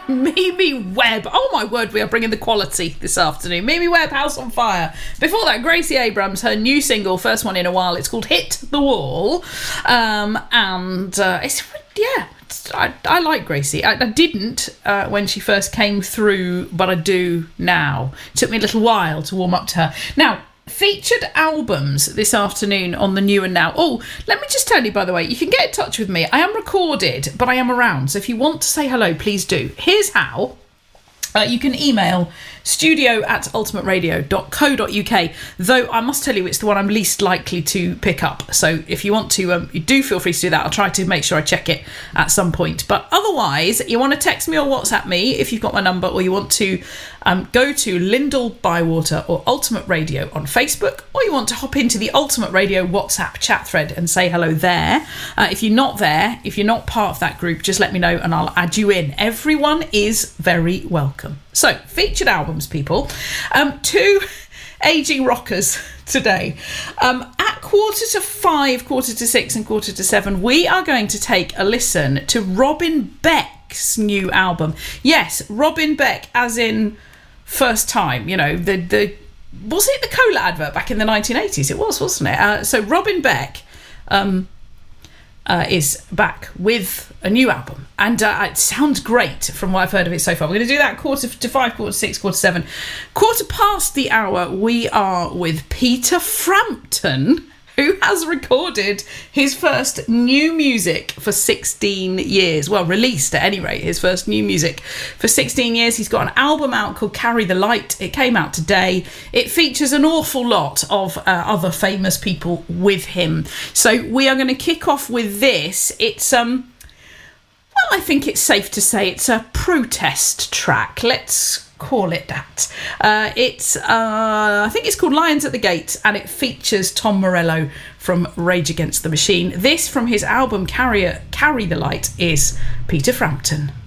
Mimi Webb. Oh my word, we are bringing the quality this afternoon. Mimi Webb, House on Fire. Before that, Gracie Abrams, her new single, first one in a while. It's called Hit the Wall. I like Gracie. I didn't when she first came through, but I do now. It took me a little while to warm up to her. Now, featured albums this afternoon on the New and Now. Oh, let me just tell you, by the way, you can get in touch with me. I am recorded, but I am around. So if you want to say hello, please do. Here's how. You can email studio@ultimateradio.co.uk, though I must tell you it's the one I'm least likely to pick up. So if you want to, you do feel free to do that. I'll try to make sure I check it at some point. But otherwise, you want to text me or WhatsApp me if you've got my number, or you want to go to Lyndall Bywater or Ultimate Radio on Facebook, or you want to hop into the Ultimate Radio WhatsApp chat thread and say hello there. If you're not there, if you're not part of that group, just let me know and I'll add you in. Everyone is very welcome. So, featured albums, people. 2 aging rockers today. At 4:45, 4:45, and 4:47, we are going to take a listen to Robin Beck's new album. Yes, Robin Beck, as in first time. You know, the was it the Cola advert back in the 1980s? It was, wasn't it? So Robin Beck is back with a new album, and it sounds great from what I've heard of it so far. We're going to do that 4:45, 4:46, 4:47. 4:15 the hour, we are with Peter Frampton, who has recorded his first new music for 16 years. Well, released at any rate, his first new music for 16 years. He's got an album out called Carry the Light. It came out today. It features an awful lot of other famous people with him. So we are going to kick off with this. It's, well, I think it's safe to say it's a protest track. Let's call it that. I think it's called Lions at the Gate, and it features Tom Morello from Rage Against the Machine. This, from his album Carry the Light, is Peter Frampton.